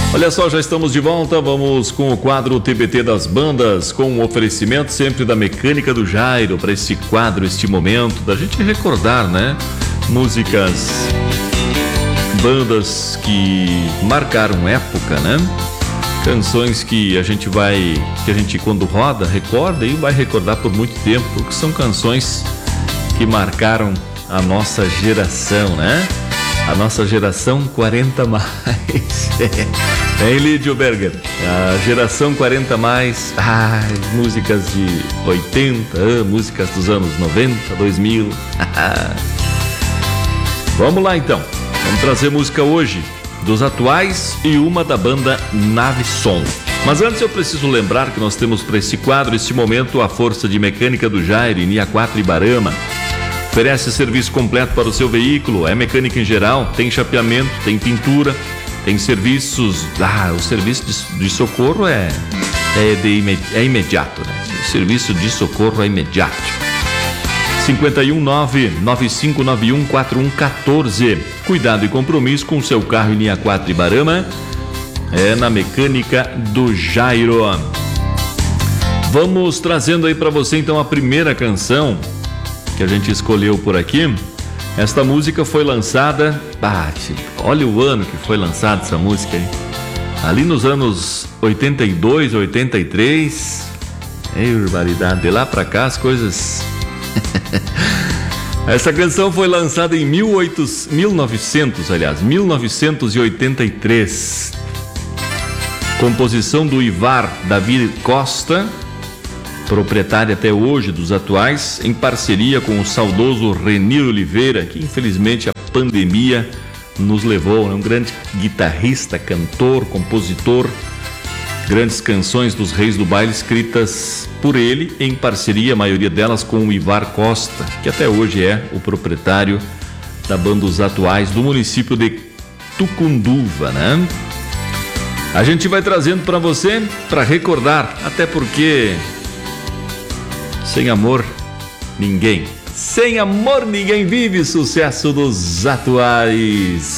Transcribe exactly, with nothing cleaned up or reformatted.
Olha só, já estamos de volta, vamos com o quadro T B T das bandas, com um oferecimento sempre da Mecânica do Jairo, para esse quadro, este momento, da gente recordar, né? Músicas, bandas que marcaram época, né? Canções que a gente vai, que a gente quando roda, recorda e vai recordar por muito tempo, porque são canções que marcaram a nossa geração, né? A nossa geração quarenta mais. Hein, Lídio Berger? A geração quarenta mais. Ai, músicas de oitenta, músicas dos anos noventa, dois mil. Vamos lá então. Vamos trazer música hoje dos atuais e uma da banda Nave Som. Mas antes eu preciso lembrar que nós temos para esse quadro, este momento, a força de Mecânica do Jairo, em I A quatro Ibarama. Oferece serviço completo para o seu veículo, é mecânica em geral, tem chapeamento, tem pintura, tem serviços. Ah, o serviço de, de socorro é, é, de, é imediato, né? O serviço de socorro é imediato. cinco um nove, nove cinco nove um, quatro um um quatro. Cuidado e compromisso com o seu carro em I A quatro Ibarama. É na Mecânica do Jairo. Vamos trazendo aí para você então a primeira canção que a gente escolheu por aqui. Esta música foi lançada, ah, olha o ano que foi lançada essa música aí, ali nos anos oitenta e dois, oitenta e três. Ei, barbaridade, de lá pra cá as coisas. Essa canção foi lançada em mil e oitocentos, mil e novecentos, aliás, mil novecentos e oitenta e três. Composição do Ivar Davi Costa, proprietário até hoje dos atuais, em parceria com o saudoso Renir Oliveira, que infelizmente a pandemia nos levou, né? Um grande guitarrista, cantor, compositor, grandes canções dos Reis do Baile escritas por ele, em parceria, a maioria delas com o Ivar Costa, que até hoje é o proprietário da banda Os Atuais do município de Tucunduva, né? A gente vai trazendo para você, para recordar, até porque sem amor, ninguém. Sem amor, ninguém vive. Sucesso dos Atuais.